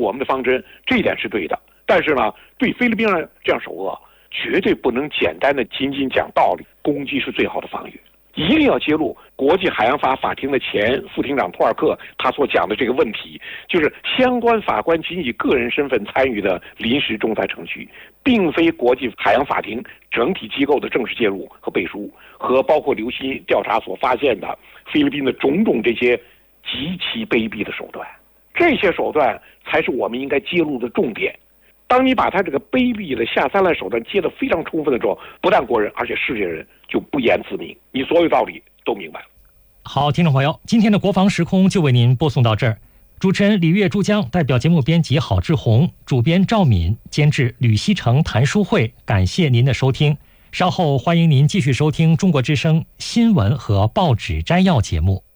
我们的方针，这一点是对的。但是呢，对菲律宾人这样首恶，绝对不能简单的仅仅讲道理，攻击是最好的防御。一定要揭露国际海洋法法庭的前副庭长托尔克他所讲的这个问题，就是相关法官仅以个人身份参与的临时仲裁程序，并非国际海洋法庭整体机构的正式介入和背书，和包括刘希调查所发现的菲律宾的种种这些极其卑鄙的手段，这些手段才是我们应该揭露的重点。当你把他这个卑鄙的下三滥手段揭得非常充分的时候，不但国人，而且世界人就不言自明，你所有道理都明白了。 好，听众朋友，今天的国防时空就为您播送到这儿。主持人李月珠江，代表节目编辑郝志红，主编赵敏，监制吕锡成、谭书慧，感谢您的收听。稍后欢迎您继续收听中国之声新闻和报纸摘要节目。